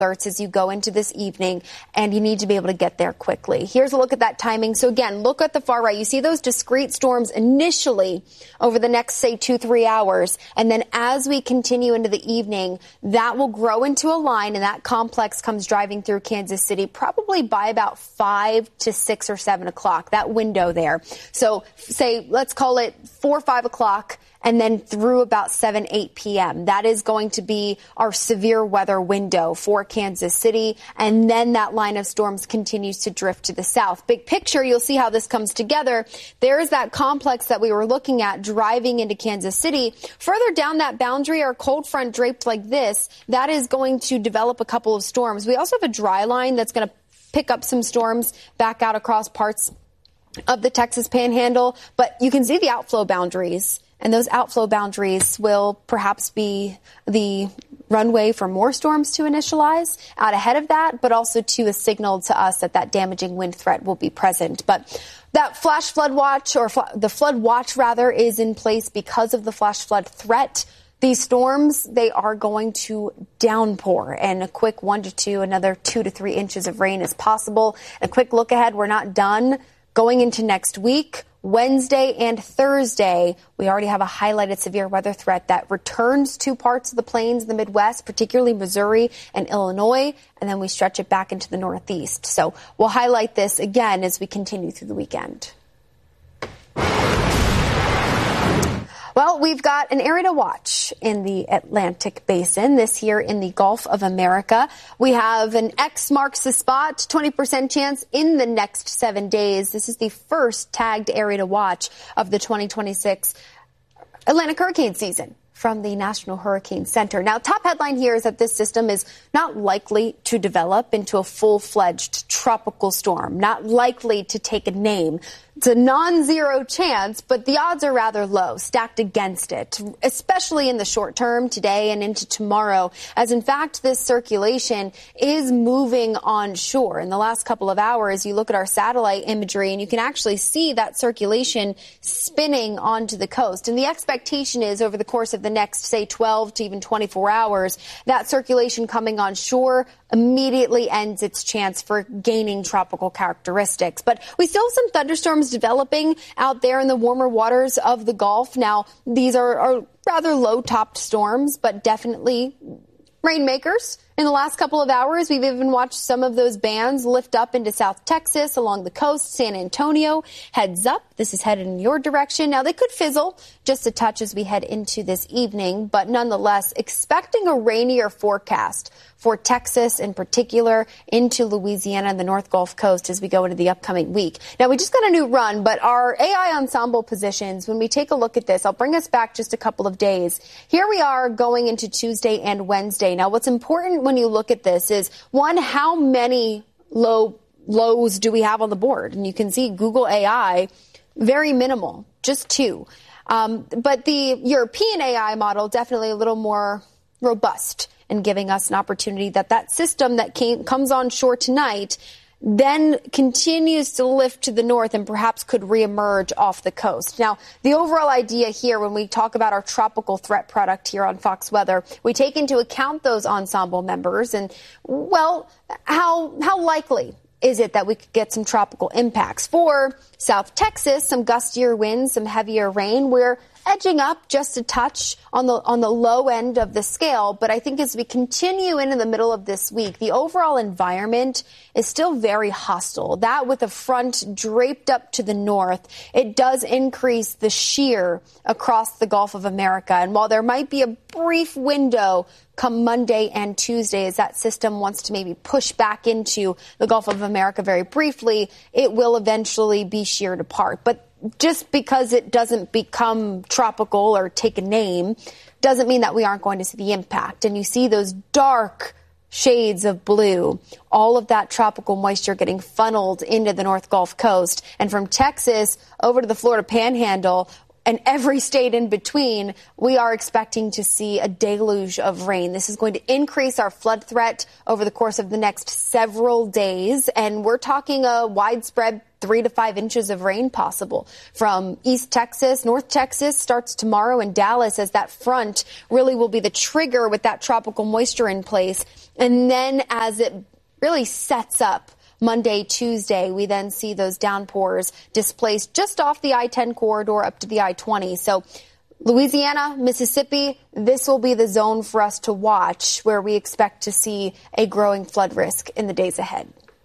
alerts as you go into this evening, and you need to be able to get there quickly. Here's a look at that timing. So again, look at the far right. You see those discrete storms initially over the next, say, 2-3 hours. And then as we continue into the evening, that will grow into a line, and that complex comes driving through Kansas City probably by about 5 to 6 or 7 o'clock, that window there. So say, let's call it 4 or 5 o'clock. And then through about 7, 8 p.m. That is going to be our severe weather window for Kansas City. And then that line of storms continues to drift to the south. Big picture, you'll see how this comes together. There's that complex that we were looking at driving into Kansas City. Further down that boundary, our cold front draped like this, that is going to develop a couple of storms. We also have a dry line that's going to pick up some storms back out across parts of the Texas Panhandle. But you can see the outflow boundaries. And those outflow boundaries will perhaps be the runway for more storms to initialize out ahead of that, but also to a signal to us that that damaging wind threat will be present. But that flash flood watch, or the flood watch rather, is in place because of the flash flood threat. These storms, they are going to downpour, and a quick 1 to 2, another 2 to 3 inches of rain is possible. A quick look ahead, we're not done. Going into next week, Wednesday and Thursday, we already have a highlighted severe weather threat that returns to parts of the plains, the Midwest, particularly Missouri and Illinois, and then we stretch it back into the Northeast. So we'll highlight this again as we continue through the weekend. Well, we've got an area to watch in the Atlantic Basin, this here in the Gulf of America. We have an X marks the spot, 20% chance in the next 7 days. This is the first tagged area to watch of the 2026 Atlantic hurricane season from the National Hurricane Center. Now, top headline here is that this system is not likely to develop into a full-fledged tropical storm, not likely to take a name. It's a non-zero chance, but the odds are rather low, stacked against it, especially in the short term today and into tomorrow, as in fact this circulation is moving onshore. In the last couple of hours, you look at our satellite imagery and you can actually see that circulation spinning onto the coast. And the expectation is over the course of the next, say, 12 to even 24 hours, that circulation coming onshore immediately ends its chance for gaining tropical characteristics. But we still have some thunderstorms developing out there in the warmer waters of the Gulf. Now, these are rather low-topped storms, but definitely rainmakers. In the last couple of hours, we've even watched some of those bands lift up into South Texas along the coast. San Antonio, heads up. This is headed in your direction. Now, they could fizzle just a touch as we head into this evening, but nonetheless, expecting a rainier forecast for Texas in particular, into Louisiana and the North Gulf Coast as we go into the upcoming week. Now, we just got a new run, but our AI ensemble positions, when we take a look at this, I'll bring us back just a couple of days. Here we are going into Tuesday and Wednesday. Now, what's important when you look at this is, one, how many lows do we have on the board? And you can see Google AI, very minimal, just 2. But the European AI model, definitely a little more robust and giving us an opportunity that system that comes on shore tonight then continues to lift to the north and perhaps could reemerge off the coast. Now, the overall idea here when we talk about our tropical threat product here on Fox Weather, we take into account those ensemble members and, well, how likely is it that we could get some tropical impacts? For South Texas, some gustier winds, some heavier rain. We're edging up just a touch on the low end of the scale. But I think as we continue into the middle of this week, the overall environment is still very hostile. That with a front draped up to the north, it does increase the shear across the Gulf of America. And while there might be a brief window come Monday and Tuesday as that system wants to maybe push back into the Gulf of America very briefly, it will eventually be sheared apart. But just because it doesn't become tropical or take a name doesn't mean that we aren't going to see the impact. And you see those dark shades of blue, all of that tropical moisture getting funneled into the North Gulf Coast. And from Texas over to the Florida Panhandle, and every state in between, we are expecting to see a deluge of rain. This is going to increase our flood threat over the course of the next several days. And we're talking a widespread 3 to 5 inches of rain possible from East Texas. North Texas starts tomorrow in Dallas as that front really will be the trigger with that tropical moisture in place. And then as it really sets up Monday, Tuesday, we then see those downpours displaced just off the I-10 corridor up to the I-20. So Louisiana, Mississippi, this will be the zone for us to watch where we expect to see a growing flood risk in the days ahead.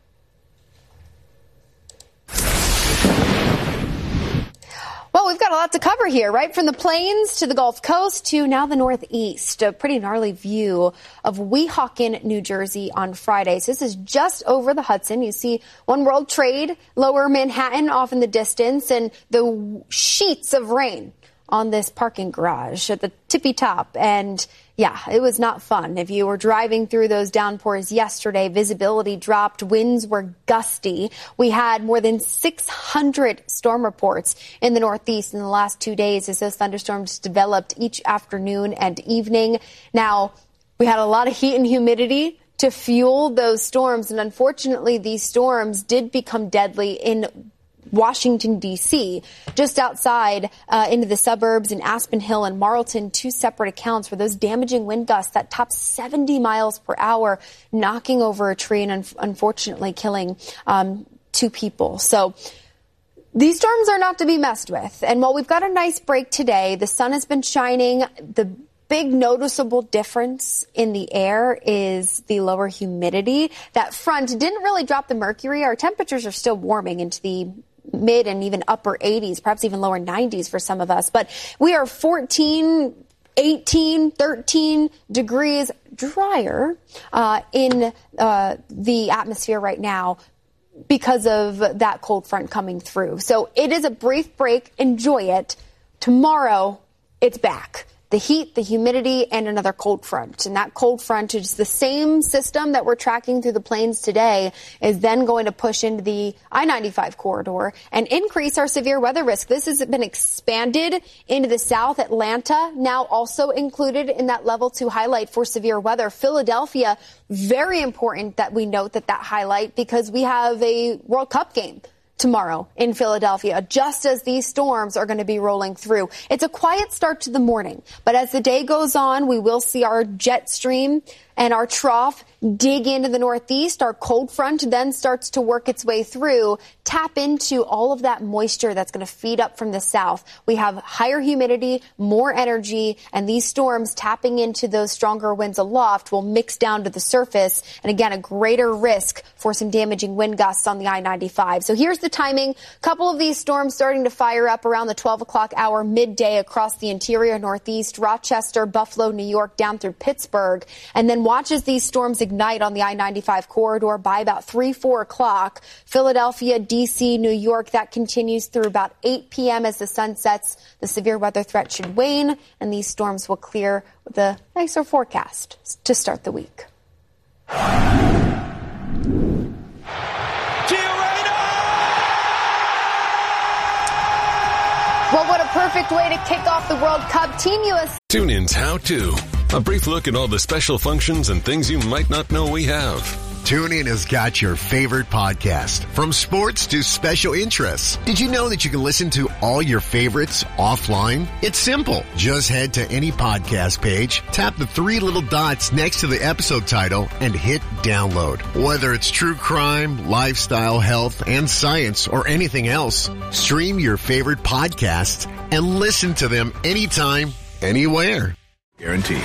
Well, we've got a lot to cover here, right? From the plains to the Gulf Coast to now the Northeast. A pretty gnarly view of Weehawken, New Jersey on Friday. So this is just over the Hudson. You see One World Trade, Lower Manhattan off in the distance, and the sheets of rain on this parking garage at the tippy top. And yeah, it was not fun. If you were driving through those downpours yesterday, visibility dropped, winds were gusty. We had more than 600 storm reports in the Northeast in the last 2 days as those thunderstorms developed each afternoon and evening. Now, we had a lot of heat and humidity to fuel those storms, and unfortunately, these storms did become deadly in Washington, D.C., just outside into the suburbs in Aspen Hill and Marlton, 2 separate accounts where those damaging wind gusts that topped 70 miles per hour, knocking over a tree and unfortunately killing 2 people. So these storms are not to be messed with. And while we've got a nice break today, the sun has been shining. The big noticeable difference in the air is the lower humidity. That front didn't really drop the mercury. Our temperatures are still warming into the mid and even upper 80s, perhaps even lower 90s for some of us. But we are 14, 18, 13 degrees drier in the atmosphere right now because of that cold front coming through. So it is a brief break. Enjoy it. Tomorrow, it's back. The heat, the humidity, and another cold front. And that cold front is the same system that we're tracking through the plains today is then going to push into the I-95 corridor and increase our severe weather risk. This has been expanded into the south. Atlanta now also included in that level 2 highlight for severe weather. Philadelphia, very important that we note that highlight because we have a World Cup game tomorrow in Philadelphia, just as these storms are going to be rolling through. It's a quiet start to the morning, but as the day goes on, we will see our jet stream and our trough dig into the Northeast. Our cold front then starts to work its way through, tap into all of that moisture that's going to feed up from the south. We have higher humidity, more energy, and these storms tapping into those stronger winds aloft will mix down to the surface. And again, a greater risk for some damaging wind gusts on the I-95. So here's the timing. A couple of these storms starting to fire up around the 12 o'clock hour midday across the interior Northeast, Rochester, Buffalo, New York, down through Pittsburgh. And then watch as these storms ignite on the I-95 corridor by about 3, 4 o'clock. Philadelphia, D.C., New York, that continues through about 8 p.m. as the sun sets. The severe weather threat should wane, and these storms will clear with a nicer forecast to start the week. Well, what a perfect way to kick off the World Cup. Team USA. TuneIn's How To. A brief look at all the special functions and things you might not know we have. TuneIn has got your favorite podcast, from sports to special interests. Did you know that you can listen to all your favorites offline? It's simple. Just head to any podcast page, tap the 3 little dots next to the episode title, and hit download. Whether it's true crime, lifestyle, health, and science, or anything else, stream your favorite podcasts and listen to them anytime, anywhere. Guaranteed.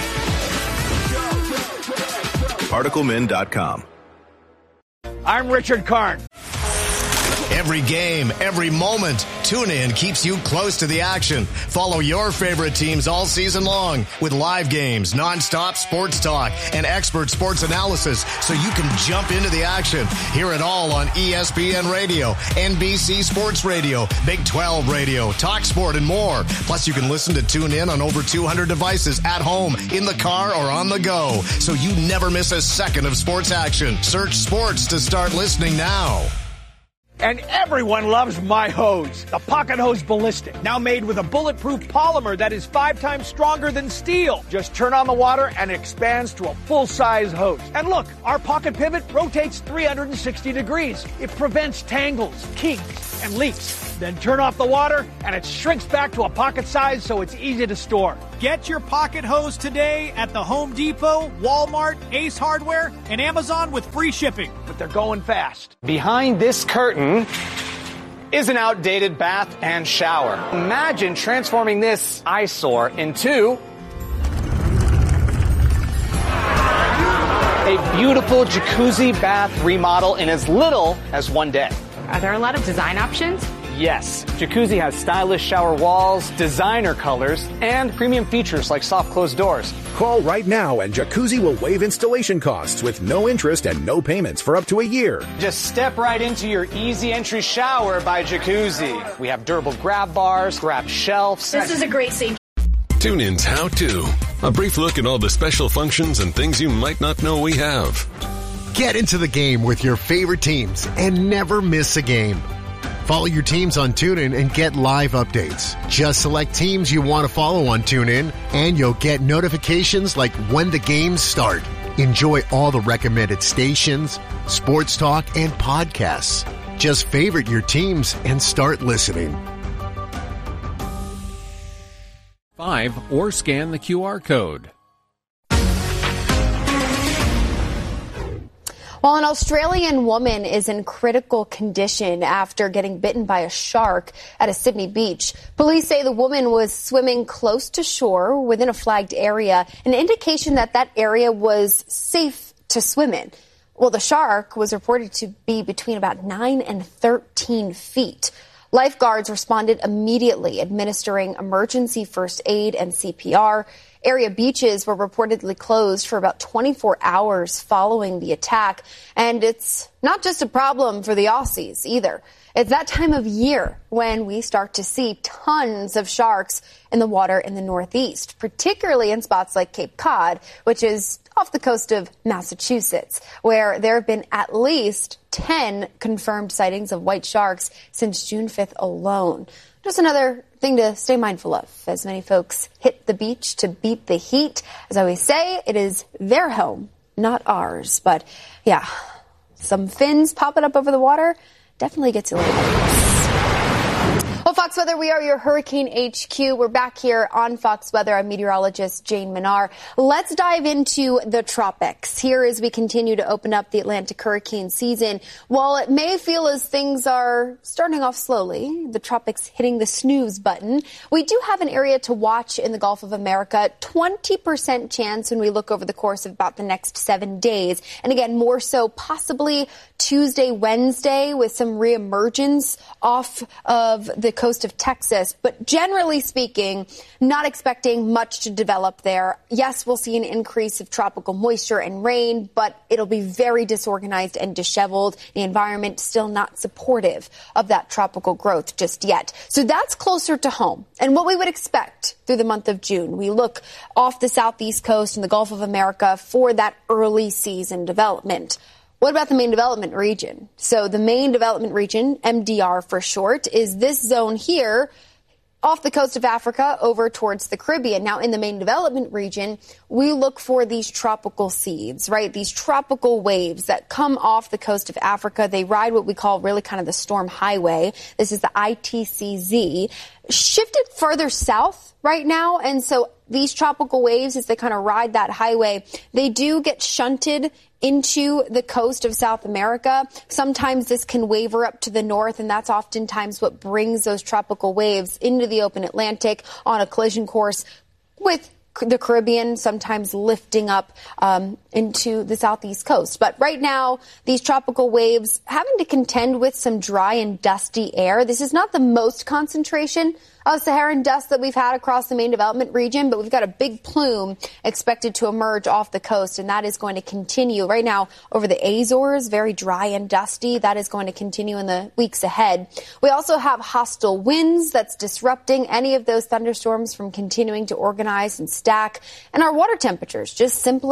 ParticleMin.com. I'm Richard Karn. Every game, every moment, TuneIn keeps you close to the action. Follow your favorite teams all season long with live games, nonstop sports talk, and expert sports analysis so you can jump into the action. Hear it all on ESPN Radio, NBC Sports Radio, Big 12 Radio, Talk Sport, and more. Plus, you can listen to TuneIn on over 200 devices at home, in the car, or on the go, so you never miss a second of sports action. Search sports to start listening now. And everyone loves my hose, the Pocket Hose Ballistic. Now made with a bulletproof polymer that is 5 times stronger than steel. Just turn on the water and it expands to a full-size hose. And look, our Pocket Pivot rotates 360 degrees. It prevents tangles, kinks, and leaks. Then turn off the water and it shrinks back to a pocket size so it's easy to store. Get your Pocket Hose today at the Home Depot, Walmart, Ace Hardware, and Amazon with free shipping. But they're going fast. Behind this curtain is an outdated bath and shower. Imagine transforming this eyesore into a beautiful jacuzzi bath remodel in as little as one day. Are there a lot of design options? Yes, Jacuzzi has stylish shower walls, designer colors, and premium features like soft closed doors. Call right now and Jacuzzi will waive installation costs with no interest and no payments for up to a year. Just step right into your easy entry shower by Jacuzzi. We have durable grab bars, grab shelves. This is a great sink. TuneIn's How To. A brief look at all the special functions and things you might not know we have. Get into the game with your favorite teams and never miss a game. Follow your teams on TuneIn and get live updates. Just select teams you want to follow on TuneIn, and you'll get notifications like when the games start. Enjoy all the recommended stations, sports talk, and podcasts. Just favorite your teams and start listening. Or scan the QR code. Well, an Australian woman is in critical condition after getting bitten by a shark at a Sydney beach. Police say the woman was swimming close to shore within a flagged area, an indication that that area was safe to swim in. Well, the shark was reported to be between about 9 and 13 feet. Lifeguards responded immediately, administering emergency first aid and CPR. Area beaches were reportedly closed for about 24 hours following the attack. And it's not just a problem for the Aussies either. It's that time of year when we start to see tons of sharks in the water in the Northeast, particularly in spots like Cape Cod, which is off the coast of Massachusetts, where there have been at least 10 confirmed sightings of white sharks since June 5th alone. Just another thing to stay mindful of as many folks hit the beach to beat the heat. As I always say, it is their home, not ours. But yeah, some fins popping up over the water definitely gets a little nervous. Well, Fox Weather, we are your Hurricane HQ. We're back here on Fox Weather. I'm meteorologist Jane Minar. Let's dive into the tropics here as we continue to open up the Atlantic hurricane season. While it may feel as things are starting off slowly, the tropics hitting the snooze button, we do have an area to watch in the Gulf of America. 20% chance when we look over the course of about the next 7 days. And again, more so possibly Tuesday, Wednesday with some reemergence off of the coast of Texas. But generally speaking, not expecting much to develop there. Yes, we'll see an increase of tropical moisture and rain, but it'll be very disorganized and disheveled. The environment still not supportive of that tropical growth just yet. So that's closer to home and what we would expect through the month of June. We look off the southeast coast and the Gulf of America for that early season development. What about the main development region? So the main development region, MDR for short, is this zone here off the coast of Africa over towards the Caribbean. Now, in the main development region, we look for these tropical seeds, right? These tropical waves that come off the coast of Africa. They ride what we call really kind of the storm highway. This is the ITCZ. Shifted further south right now, and so these tropical waves, as they kind of ride that highway, they do get shunted into the coast of South America. Sometimes this can waver up to the north, and that's oftentimes what brings those tropical waves into the open Atlantic on a collision course with the Caribbean, sometimes lifting up into the southeast coast. But right now, these tropical waves having to contend with some dry and dusty air. This is not the most concentration of Saharan dust that we've had across the main development region, but we've got a big plume expected to emerge off the coast, and that is going to continue right now over the Azores, very dry and dusty. That is going to continue in the weeks ahead. We also have hostile winds that's disrupting any of those thunderstorms from continuing to organize and stack, and our water temperatures just simply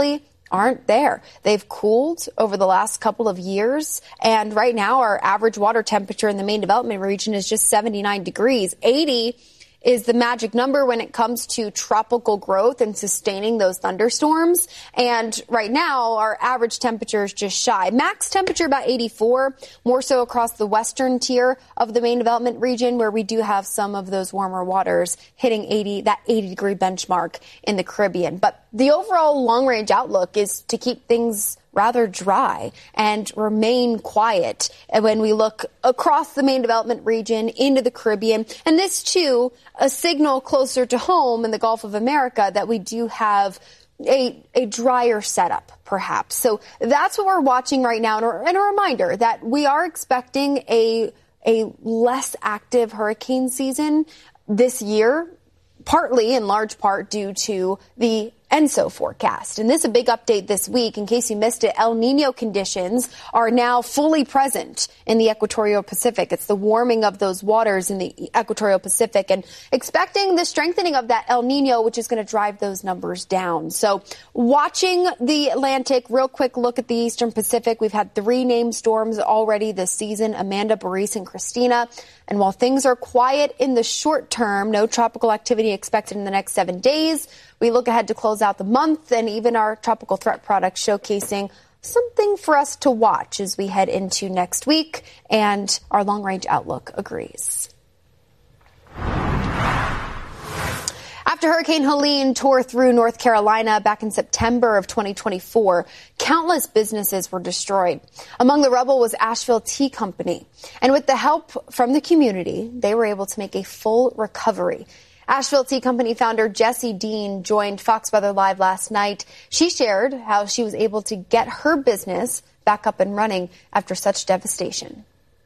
aren't there. They've cooled over the last couple of years, and right now our average water temperature in the main development region is just 79 degrees. 80 is the magic number when it comes to tropical growth and sustaining those thunderstorms. And right now, our average temperature is just shy. Max temperature about 84, more so across the western tier of the main development region, where we do have some of those warmer waters hitting 80, that 80-degree benchmark in the Caribbean. But the overall long-range outlook is to keep things rather dry and remain quiet when we look across the main development region into the Caribbean. And this, too, a signal closer to home in the Gulf of America that we do have a drier setup, perhaps. So that's what we're watching right now. And a reminder that we are expecting a less active hurricane season this year, partly in large part due to the ENSO forecast. And this is a big update this week. In case you missed it, El Nino conditions are now fully present in the equatorial Pacific. It's the warming of those waters in the equatorial Pacific, and expecting the strengthening of that El Nino, which is going to drive those numbers down. So watching the Atlantic, real quick look at the Eastern Pacific. We've had 3 named storms already this season, Amanda, Boris, and Christina. And while things are quiet in the short term, no tropical activity expected in the next 7 days, we look ahead to close out the month, and even our tropical threat product showcasing something for us to watch as we head into next week, and our long-range outlook agrees. After Hurricane Helene tore through North Carolina back in September of 2024, countless businesses were destroyed. Among the rubble was Asheville Tea Company. And with the help from the community, they were able to make a full recovery. Asheville Tea Company founder Jessie Dean joined Fox Weather Live last night. She shared how she was able to get her business back up and running after such devastation.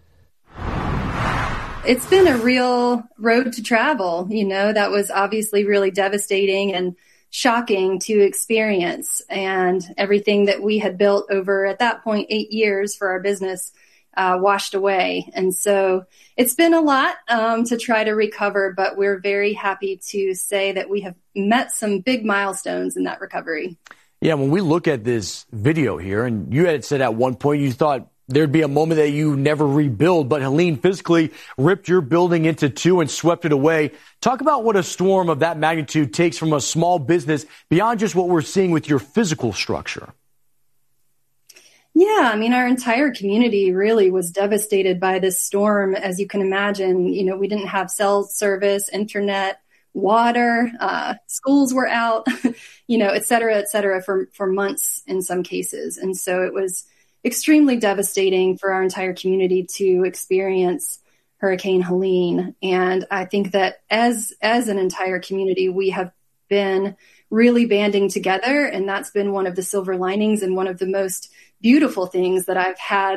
It's been a real road to travel. You know, that was obviously really devastating and shocking to experience. And everything that we had built over, at that point, 8 years for our business washed away. And so it's been a lot to try to recover, but we're very happy to say that we have met some big milestones in that recovery. Yeah, when we look at this video here, and you had said at one point you thought there'd be a moment that you never rebuild, but Helene physically ripped your building into 2 and swept it away. Talk about what a storm of that magnitude takes from a small business beyond just what we're seeing with your physical structure. Yeah, I mean, our entire community really was devastated by this storm. As you can imagine, you know, we didn't have cell service, internet, water, schools were out, you know, et cetera, for months in some cases. And so it was extremely devastating for our entire community to experience Hurricane Helene. And I think that as an entire community, we have been really banding together. And that's been one of the silver linings and one of the most beautiful things that I've had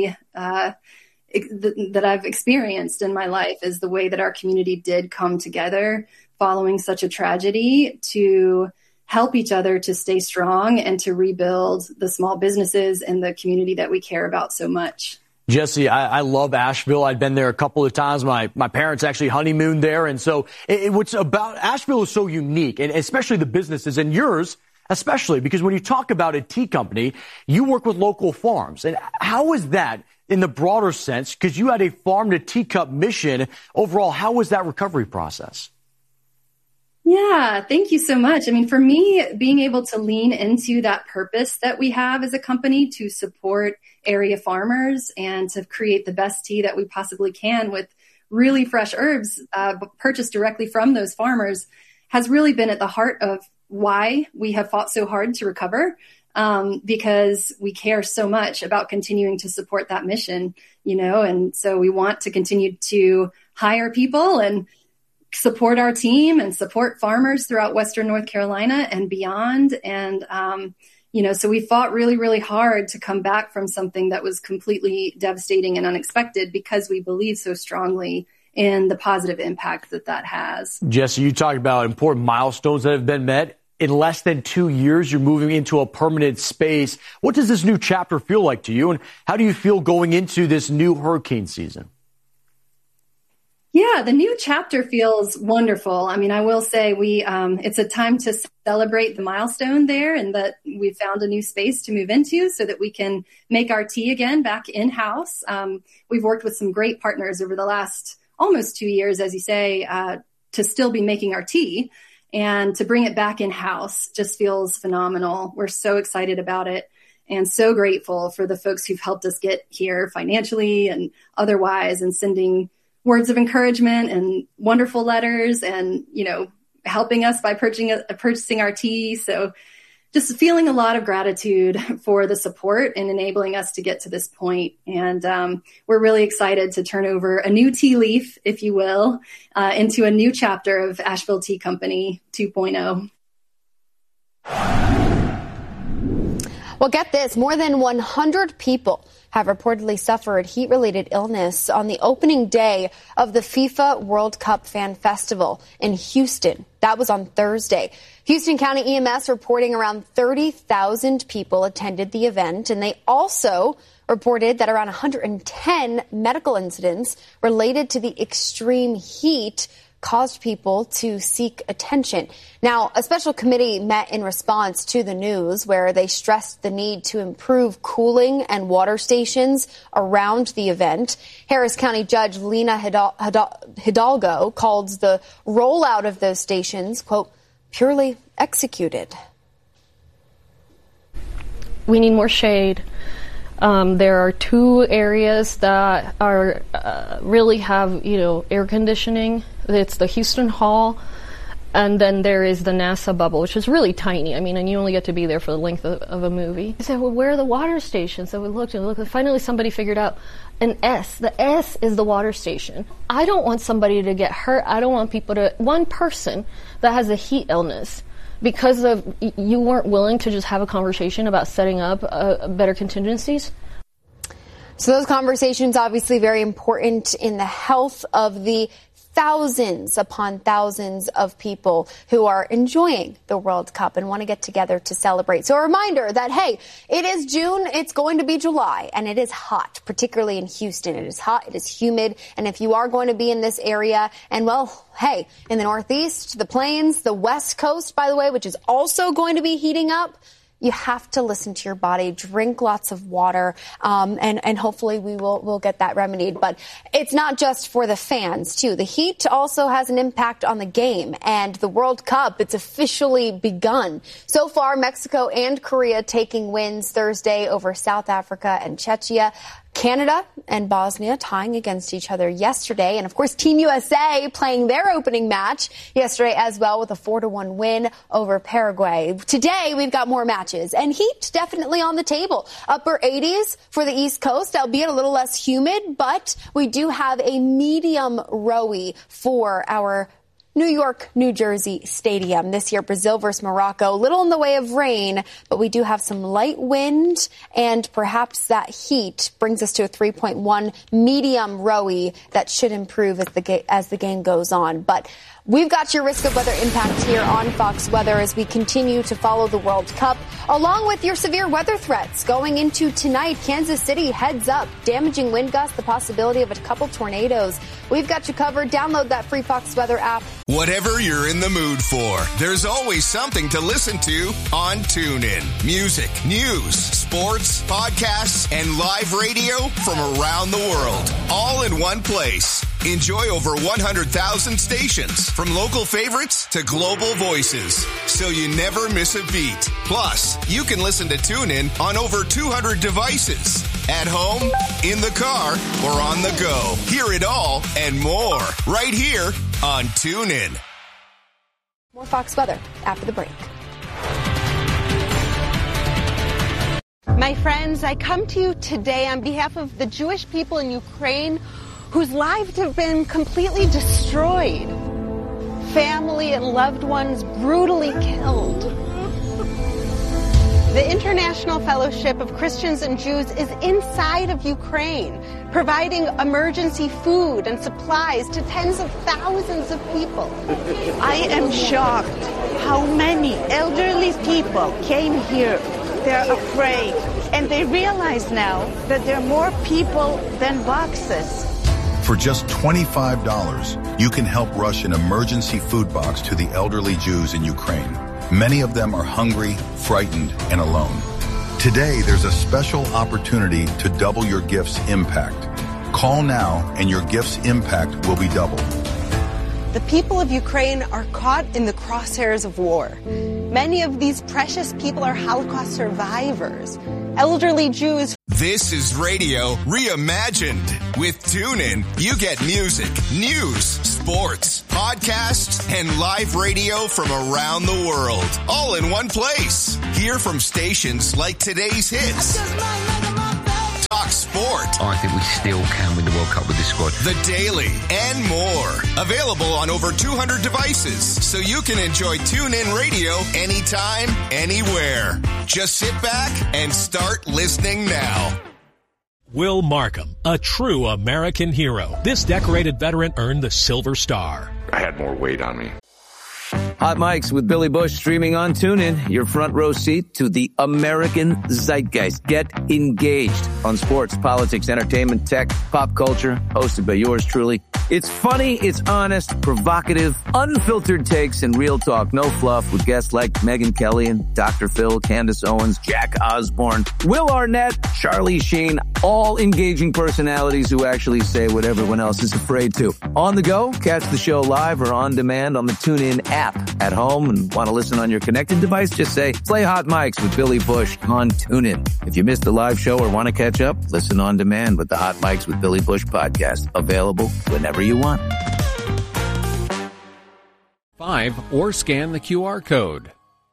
that I've experienced in my life, is the way that our community did come together following such a tragedy to help each other to stay strong and to rebuild the small businesses and the community that we care about so much. Jessie, I love Asheville. I've been there a couple of times. My parents actually honeymooned there. And so what's about Asheville is so unique, and especially the businesses, and yours especially, because when you talk about a tea company, you work with local farms. And how is that in the broader sense? Because you had a farm to teacup mission. Overall, how was that recovery process? Yeah, thank you so much. I mean, for me, being able to lean into that purpose that we have as a company to support area farmers and to create the best tea that we possibly can with really fresh herbs purchased directly from those farmers has really been at the heart of why we have fought so hard to recover, because we care so much about continuing to support that mission, you know, and so we want to continue to hire people and support our team and support farmers throughout Western North Carolina and beyond. And, you know, so we fought really, really hard to come back from something that was completely devastating and unexpected, because we believe so strongly in the positive impact that has. Jessie, you talked about important milestones that have been met. In less than 2 years, you're moving into a permanent space. What does this new chapter feel like to you? And how do you feel going into this new hurricane season? Yeah, the new chapter feels wonderful. I mean, I will say it's a time to celebrate the milestone there, and that we found a new space to move into so that we can make our tea again back in-house. We've worked with some great partners over the last almost 2 years, as you say, to still be making our tea, and to bring it back in-house just feels phenomenal. We're so excited about it and so grateful for the folks who've helped us get here financially and otherwise, and sending words of encouragement and wonderful letters, and, helping us by purchasing our tea. So just feeling a lot of gratitude for the support and enabling us to get to this point. And we're really excited to turn over a new tea leaf, if you will, into a new chapter of Asheville Tea Company 2.0. Well, get this, more than 100 people have reportedly suffered heat-related illness on the opening day of the FIFA World Cup Fan Festival in Houston. That was on Thursday. Houston County EMS reporting around 30,000 people attended the event, and they also reported that around 110 medical incidents related to the extreme heat caused people to seek attention. Now, a special committee met in response to the news where they stressed the need to improve cooling and water stations around the event. Harris County Judge Lena Hidalgo called the rollout of those stations, quote, purely executed. We need more shade. There are 2 areas that are really have, air conditioning. It's the Houston Hall, and then there is the NASA bubble, which is really tiny. I mean, and you only get to be there for the length of a movie. I said, well, where are the water stations? So we looked and looked, and finally somebody figured out an S. The S is the water station. I don't want somebody to get hurt. I don't want one person that has a heat illness, because of you weren't willing to just have a conversation about setting up better contingencies. So those conversations obviously very important in the health of the thousands upon thousands of people who are enjoying the World Cup and want to get together to celebrate. So a reminder that, hey, it is June, it's going to be July, and it is hot, particularly in Houston. It is hot, it is humid, and if you are going to be in this area, and well, hey, in the Northeast, the Plains, the West Coast, by the way, which is also going to be heating up, you have to listen to your body, drink lots of water, and hopefully we'll get that remedied. But it's not just for the fans, too. The heat also has an impact on the game, and the World Cup, it's officially begun. So far, Mexico and Korea taking wins Thursday over South Africa and Czechia. Canada and Bosnia tying against each other yesterday. And, of course, Team USA playing their opening match yesterday as well with a 4-1 win over Paraguay. Today, we've got more matches. And heat definitely on the table. Upper 80s for the East Coast, albeit a little less humid. But we do have a medium rowy for our New York, New Jersey Stadium. This year, Brazil versus Morocco. Little in the way of rain, but we do have some light wind, and perhaps that heat brings us to a 3.1 medium rowy that should improve as the game goes on. But we've got your risk of weather impact here on Fox Weather as we continue to follow the World Cup, along with your severe weather threats going into tonight. Kansas City, heads up, damaging wind gusts, the possibility of a couple tornadoes. We've got you covered. Download that free Fox Weather app. Whatever you're in the mood for, there's always something to listen to on TuneIn. Music, news, sports, podcasts, and live radio from around the world, all in one place. Enjoy over 100,000 stations, from local favorites to global voices, so you never miss a beat. Plus, you can listen to TuneIn on over 200 devices. At home, in the car, or on the go. Hear it all and more right here on TuneIn. More Fox Weather after the break. My friends, I come to you today on behalf of the Jewish people in Ukraine whose lives have been completely destroyed. Family and loved ones brutally killed. The International Fellowship of Christians and Jews is inside of Ukraine, providing emergency food and supplies to tens of thousands of people. I am shocked how many elderly people came here. They're afraid, and they realize now that there are more people than boxes. For just $25, you can help rush an emergency food box to the elderly Jews in Ukraine. Many of them are hungry, frightened, and alone. Today, there's a special opportunity to double your gift's impact. Call now and your gift's impact will be doubled. The people of Ukraine are caught in the crosshairs of war. Many of these precious people are Holocaust survivors, elderly Jews. This is radio reimagined. With TuneIn, you get music, news, sports, podcasts, and live radio from around the world, all in one place. Hear from stations like today's hits. Talk sport. I think we still can win the World Cup with this squad. The Daily and more. Available on over 200 devices, so you can enjoy TuneIn Radio anytime, anywhere. Just sit back and start listening now. Will Markham, a true American hero. This decorated veteran earned the Silver Star. I had more weight on me. Hot Mics with Billy Bush streaming on TuneIn. Your front row seat to the American zeitgeist. Get engaged on sports, politics, entertainment, tech, pop culture. Hosted by yours truly. It's funny, it's honest, provocative, unfiltered takes, and real talk. No fluff with guests like Megyn Kelly and Dr. Phil, Candace Owens, Jack Osborne, Will Arnett, Charlie Sheen. All engaging personalities who actually say what everyone else is afraid to. On the go, catch the show live or on demand on the TuneIn app. At home and want to listen on your connected device, just say, play Hot Mics with Billy Bush on TuneIn. If you missed the live show or want to catch up, listen on demand with the Hot Mics with Billy Bush podcast. Available whenever you want. 5 or scan the QR code.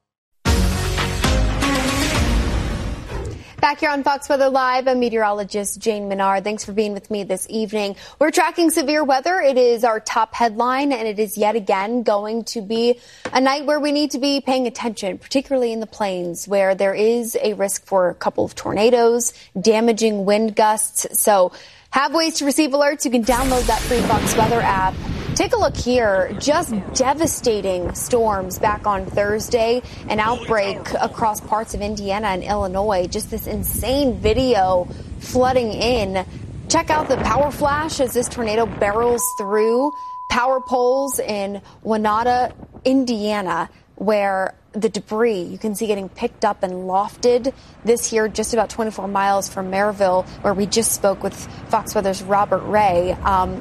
Back here on Fox Weather Live, I'm meteorologist Jane Menard. Thanks for being with me this evening. We're tracking severe weather. It is our top headline, and it is yet again going to be a night where we need to be paying attention, particularly in the plains, where there is a risk for a couple of tornadoes, damaging wind gusts. So have ways to receive alerts. You can download that free Fox Weather app. Take a look here. Just devastating storms back on Thursday. An outbreak across parts of Indiana and Illinois. Just this insane video flooding in. Check out the power flash as this tornado barrels through power poles in Winona, Indiana, where the debris you can see getting picked up and lofted. This here just about 24 miles from Maryville, where we just spoke with Fox Weather's Robert Ray.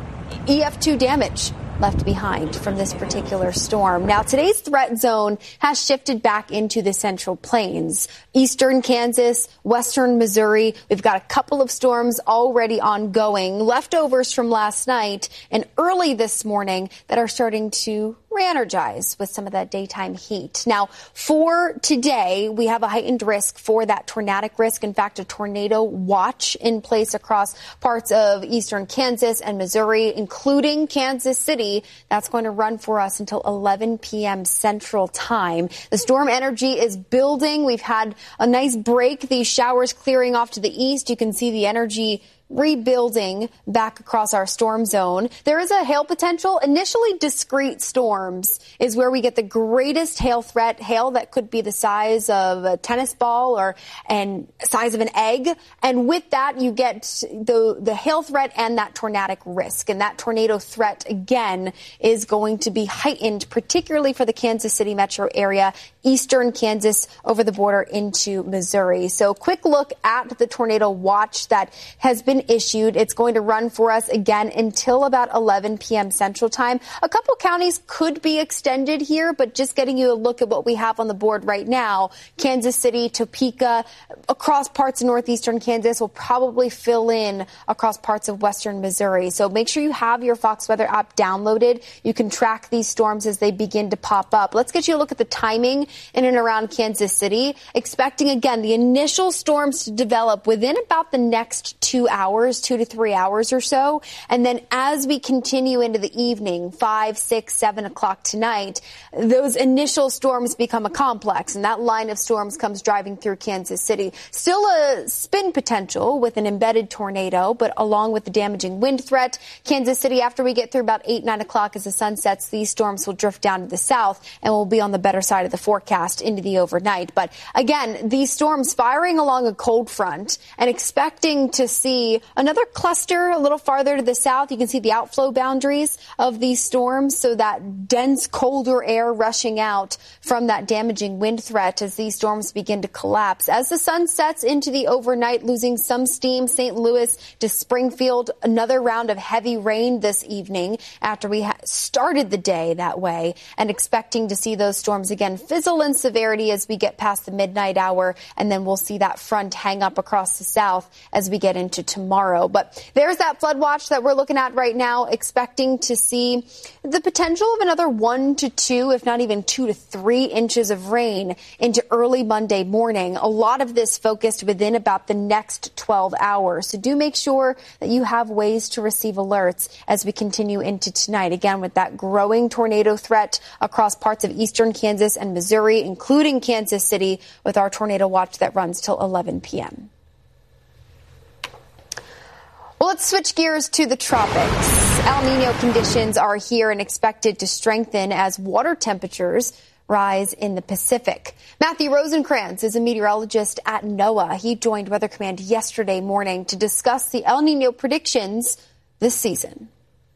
EF2 damage left behind from this particular storm. Now, today's threat zone has shifted back into the Central Plains, eastern Kansas, western Missouri. We've got a couple of storms already ongoing, leftovers from last night and early this morning that are starting to re-energize with some of that daytime heat. Now, for today, we have a heightened risk for that tornadic risk. In fact, a tornado watch in place across parts of eastern Kansas and Missouri, including Kansas City. That's going to run for us until 11 p.m. Central Time. The storm energy is building. We've had a nice break. These showers clearing off to the east. You can see the energy rebuilding back across our storm zone. There is a hail potential. Initially, discrete storms is where we get the greatest hail threat, hail that could be the size of a tennis ball and size of an egg. And with that, you get the hail threat and that tornadic risk. And that tornado threat, again, is going to be heightened, particularly for the Kansas City metro area, eastern Kansas over the border into Missouri. So quick look at the tornado watch that has been issued. It's going to run for us again until about 11 p.m. Central Time. A couple counties could be extended here, but just getting you a look at what we have on the board right now, Kansas City, Topeka, across parts of northeastern Kansas will probably fill in across parts of western Missouri. So make sure you have your Fox Weather app downloaded. You can track these storms as they begin to pop up. Let's get you a look at the timing in and around Kansas City. Expecting, again, the initial storms to develop within about the next 2 hours, 2 to 3 hours or so. And then as we continue into the evening, 5, 6, 7 o'clock tonight, those initial storms become a complex. And that line of storms comes driving through Kansas City. Still a spin potential with an embedded tornado, but along with the damaging wind threat, Kansas City, after we get through about 8, 9 o'clock as the sun sets, these storms will drift down to the south and will be on the better side of the forecast into the overnight. But again, these storms firing along a cold front and expecting to see see another cluster a little farther to the south. You can see the outflow boundaries of these storms, so that dense, colder air rushing out from that damaging wind threat as these storms begin to collapse. As the sun sets into the overnight, losing some steam, St. Louis to Springfield, another round of heavy rain this evening after we started the day that way, and expecting to see those storms again fizzle in severity as we get past the midnight hour, and then we'll see that front hang up across the south as we get into tomorrow. But there's that flood watch that we're looking at right now, expecting to see the potential of another 1 to 2, if not even 2 to 3 inches of rain into early Monday morning. A lot of this focused within about the next 12 hours. So do make sure that you have ways to receive alerts as we continue into tonight. Again, with that growing tornado threat across parts of eastern Kansas and Missouri, including Kansas City, with our tornado watch that runs till 11 p.m. Well, let's switch gears to the tropics. El Nino conditions are here and expected to strengthen as water temperatures rise in the Pacific. Matthew Rosenkrantz is a meteorologist at NOAA. He joined Weather Command yesterday morning to discuss the El Nino predictions this season.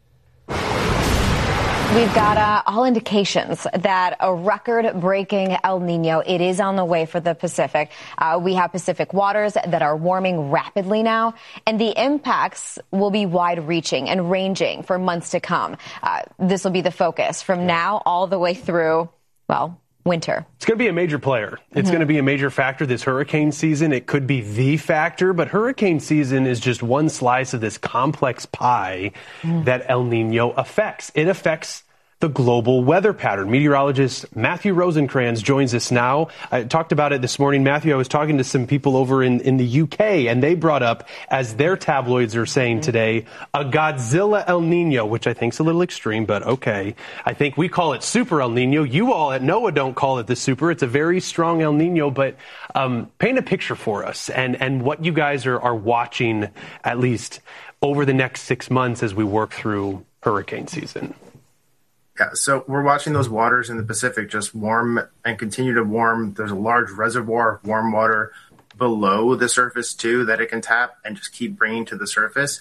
We've got all indications that a record-breaking El Nino, it is on the way for the Pacific. We have Pacific waters that are warming rapidly now, and the impacts will be wide-reaching and ranging for months to come. This will be the focus from now all the way through, well, winter. It's going to be a major player. It's going to be a major factor this hurricane season. It could be the factor, but hurricane season is just one slice of this complex pie that El Nino affects. It affects the global weather pattern. Meteorologist Matthew Rosenkrantz joins us now. I talked about it this morning. Matthew, I was talking to some people over in the UK, and they brought up, as their tabloids are saying today, a Godzilla El Nino, which I think is a little extreme, but okay. I think we call it Super El Nino. You all at NOAA don't call it the Super. It's a very strong El Nino, but paint a picture for us and what you guys are watching, at least over the next 6 months as we work through hurricane season. Yeah, so we're watching those waters in the Pacific just warm and continue to warm. There's a large reservoir of warm water below the surface, too, that it can tap and just keep bringing to the surface.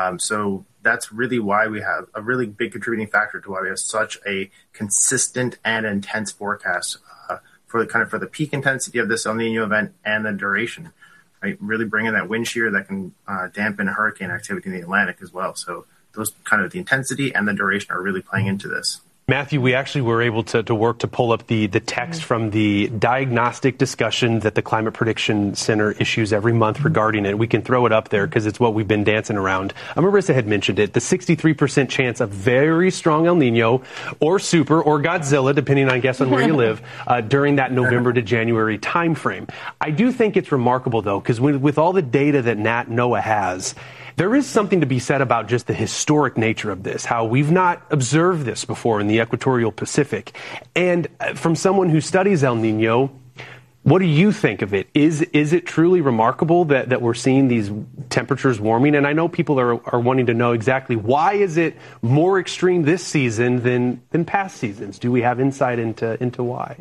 So that's really why we have a really big contributing factor to why we have such a consistent and intense forecast for the peak intensity of this El Nino event and the duration, right? Really bringing that wind shear that can dampen hurricane activity in the Atlantic as well. So those kind of the intensity and the duration are really playing into this. Matthew, we actually were able to work to pull up the text from the diagnostic discussion that the Climate Prediction Center issues every month regarding it. We can throw it up there because it's what we've been dancing around. Marissa had mentioned it, the 63% chance of very strong El Nino or Super or Godzilla, depending, I guess, on where you live, during that November to January timeframe. I do think it's remarkable, though, because with all the data that NOAA has, there is something to be said about just the historic nature of this, how we've not observed this before in the equatorial Pacific. And from someone who studies El Nino, what do you think of it? Is it truly remarkable that we're seeing these temperatures warming? And I know people are wanting to know exactly why is it more extreme this season than past seasons? Do we have insight into why?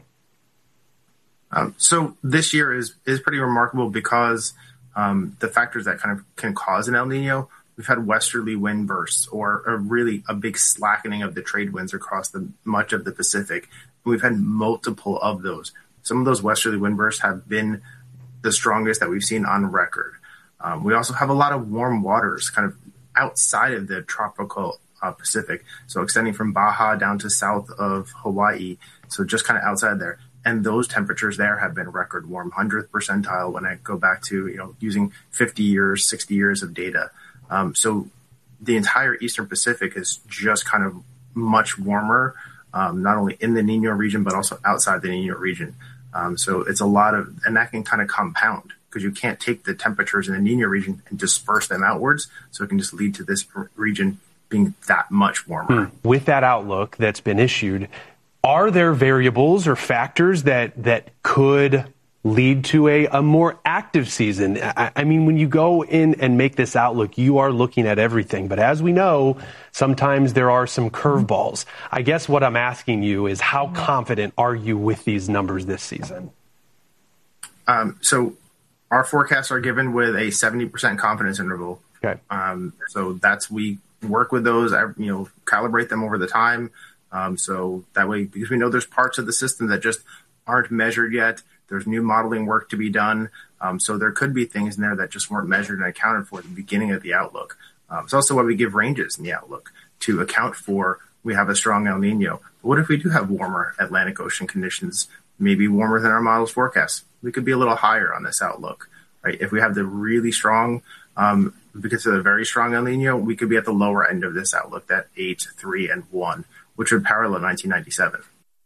So this year is pretty remarkable because the factors that kind of can cause an El Nino, we've had westerly wind bursts or a big slackening of the trade winds across much of the Pacific. We've had multiple of those. Some of those westerly wind bursts have been the strongest that we've seen on record. We also have a lot of warm waters kind of outside of the tropical Pacific, so extending from Baja down to south of Hawaii, so just kind of outside there. And those temperatures there have been record warm, 100th percentile when I go back to, using 50 years, 60 years of data. So the entire Eastern Pacific is just kind of much warmer, not only in the Nino region, but also outside the Nino region. So it's a lot of, and that can kind of compound because you can't take the temperatures in the Nino region and disperse them outwards. So it can just lead to this region being that much warmer. With that outlook that's been issued, are there variables or factors that could lead to a more active season? I mean, when you go in and make this outlook, you are looking at everything. But as we know, sometimes there are some curveballs. I guess what I'm asking you is how confident are you with these numbers this season? So our forecasts are given with a 70% confidence interval Okay. So we work with those, calibrate them over the time. So that way, because we know there's parts of the system that just aren't measured yet. There's new modeling work to be done. So there could be things in there that just weren't measured and accounted for at the beginning of the outlook. It's also why we give ranges in the outlook to account for we have a strong El Nino. But what if we do have warmer Atlantic Ocean conditions, maybe warmer than our model's forecast? We could be a little higher on this outlook, right? If we have the really strong, because of the very strong El Nino, we could be at the lower end of this outlook, that 8, 3, and 1, which would parallel 1997.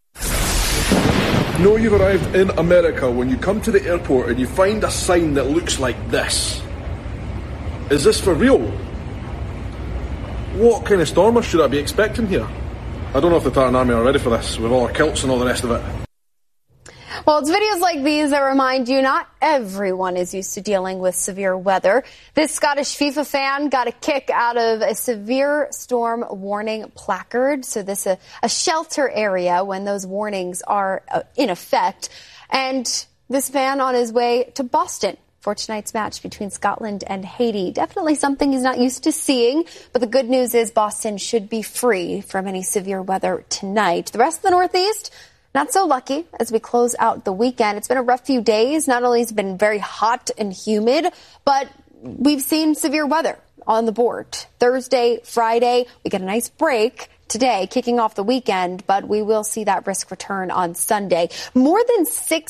Know you've arrived in America when you come to the airport and you find a sign that looks like this. Is this for real? What kind of stormer should I be expecting here? I don't know if the Tartan Army are ready for this, with all our kilts and all the rest of it. Well, it's videos like these that remind you not everyone is used to dealing with severe weather. This Scottish FIFA fan got a kick out of a severe storm warning placard. So this is a shelter area when those warnings are in effect. And this fan on his way to Boston for tonight's match between Scotland and Haiti. Definitely something he's not used to seeing. But the good news is Boston should be free from any severe weather tonight. The rest of the Northeast, not so lucky as we close out the weekend. It's been a rough few days. Not only has it been very hot and humid, but we've seen severe weather on the board. Thursday, Friday, we get a nice break today, kicking off the weekend, but we will see that risk return on Sunday. More than